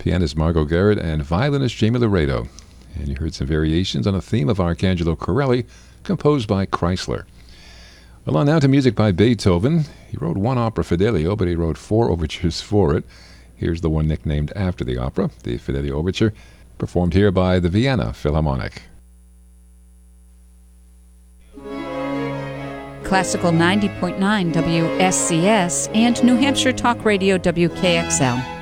pianist Margot Garrett and violinist Jamie Laredo. And you heard some variations on a theme of Arcangelo Corelli, composed by Chrysler. Well, on now to music by Beethoven. He wrote one opera, Fidelio, but he wrote 4 overtures for it. Here's the one nicknamed after the opera, the Fidelio Overture, performed here by the Vienna Philharmonic. Classical 90.9 WSCS and New Hampshire Talk Radio WKXL.